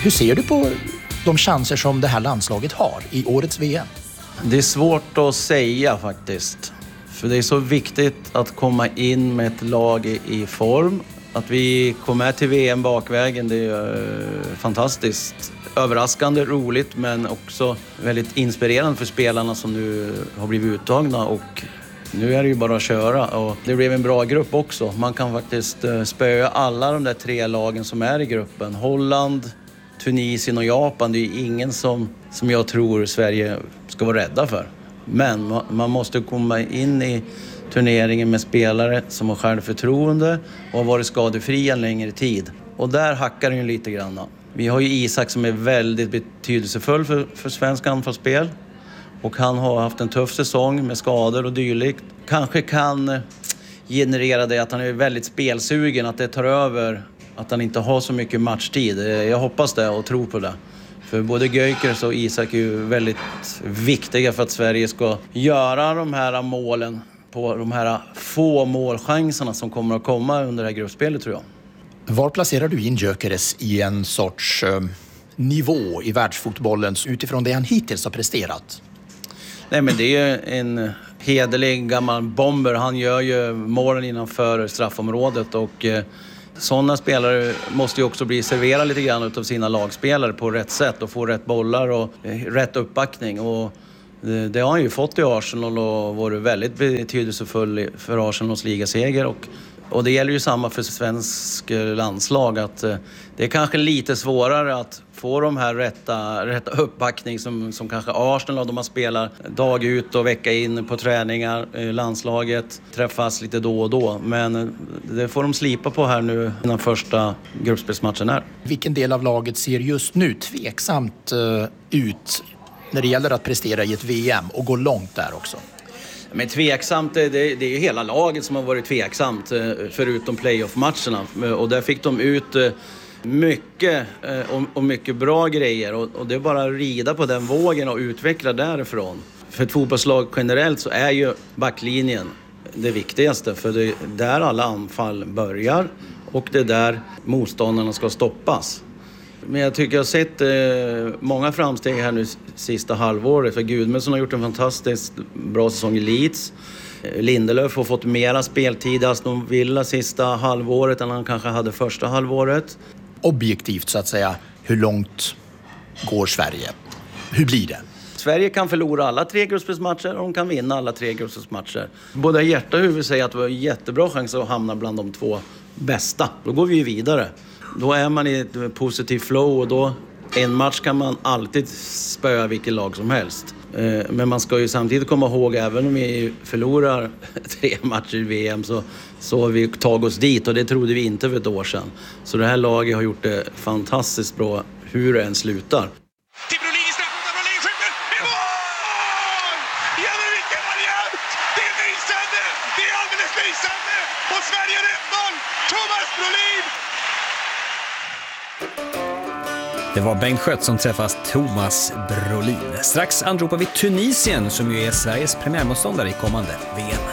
Hur ser du på de chanser som det här landslaget har i årets VM? Det är svårt att säga faktiskt. För det är så viktigt att komma in med ett lag i form. Att vi kommer till VM bakvägen, det är fantastiskt. Överraskande, roligt, men också väldigt inspirerande för spelarna som nu har blivit uttagna. Och nu är det ju bara att köra. Och det blev en bra grupp också. Man kan faktiskt spöa alla de där 3 lagen som är i gruppen. Holland, Tunisien och Japan. Det är ingen som jag tror Sverige ska vara rädda för. Men man måste komma in i turneringen med spelare som har självförtroende och har varit skadefria en längre tid. Och där hackar det ju lite grann. Vi har ju Isak som är väldigt betydelsefull för svensk anfallsspel. Och han har haft en tuff säsong med skador och dylikt. Kanske kan generera det att han är väldigt spelsugen, att det tar över, att han inte har så mycket matchtid. Jag hoppas det och tror på det. För både Gyökeres och Isak är ju väldigt viktiga för att Sverige ska göra de här målen på de här få målchanserna som kommer att komma under det här gruppspelet, tror jag. Var placerar du in Gyökeres i en sorts nivå i världsfotbollen utifrån det han hittills har presterat? Nej, men det är en hederlig gammal bomber. Han gör ju målen innanför straffområdet och sådana spelare måste ju också bli serverade lite grann av sina lagspelare på rätt sätt och få rätt bollar och rätt uppbackning. Och det har han ju fått i Arsenal och varit väldigt betydelsefull för Arsenals ligaseger. Och det gäller ju samma för svensk landslag, att det är kanske lite svårare att få de här rätta uppbackning som kanske Arsenal och de har spelat dag ut och vecka in på träningar. Landslaget träffas lite då och då, men det får de slipa på här nu innan första gruppspelsmatchen är. Vilken del av laget ser just nu tveksamt ut när det gäller att prestera i ett VM och gå långt där också? Men tveksamt, det är ju hela laget som har varit tveksamt förutom playoff-matcherna. Och där fick de ut mycket och mycket bra grejer. Och det är bara att rida på den vågen och utveckla därifrån. För ett fotbollslag generellt så är ju backlinjen det viktigaste. För det är där alla anfall börjar och det är där motståndarna ska stoppas. Men jag tycker jag har sett många framsteg här nu sista halvåret. För Gudmundsson har gjort en fantastiskt bra säsong i Leeds. Lindelöf har fått mera speltid Aston Villa sista halvåret än han kanske hade första halvåret. Objektivt så att säga, hur långt går Sverige? Hur blir det? Sverige kan förlora alla 3 gruppspelsmatcher och de kan vinna alla 3 gruppspelsmatcher. Både hjärta och huvud säger att vi har en jättebra chans att hamna bland de 2 bästa. Då går vi ju vidare. Då är man i ett positivt flow och då en match kan man alltid spöa vilket lag som helst. Men man ska ju samtidigt komma ihåg, även om vi förlorar 3 matcher i VM så har vi tagit oss dit och det trodde vi inte för ett år sedan. Så det här laget har gjort det fantastiskt bra hur det än slutar. Det var Bengt Schött som träffas Thomas Brolin. Strax anropar vi Tunisien som ju är Sveriges premiärmotståndare i kommande VM.